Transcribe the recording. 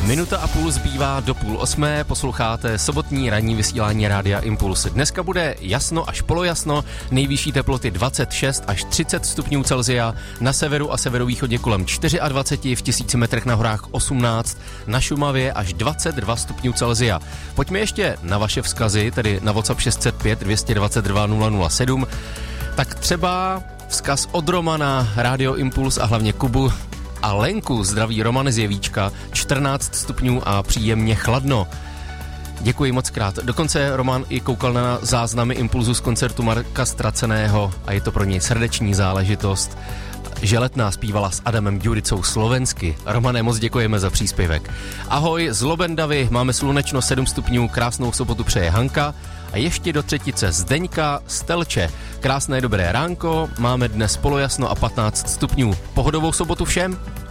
Minuta a půl zbývá do 7:30, posloucháte sobotní ranní vysílání Rádia Impuls. Dneska bude jasno až polojasno, nejvyšší teploty 26 až 30 stupňů Celsia, na severu a severovýchodě kolem 24, v 1000 metrech na horách 18, na Šumavě až 22 stupňů Celsia. Pojďme ještě na vaše vzkazy, tedy na WhatsApp 605 222 007, tak třeba vzkaz od Romana, Rádio Impuls a hlavně Kubu a Lenku. Zdraví Roman z Jevíčka, 14 stupňů a příjemně chladno. Děkuji moc krát. Dokonce Roman i koukal na záznamy Impulzu z koncertu Marka Straceného a je to pro něj srdeční záležitost, že Letná zpívala s Adamem Ďuricou slovensky. Romane, moc děkujeme za příspěvek. Ahoj, z Lobendavy máme slunečno 7 stupňů, krásnou sobotu přeje Hanka a ještě do Třetice Zdeňka z Telče. Krásné dobré ránko, máme dnes polojasno a 15 stupňů. Pohodovou sobotu všem.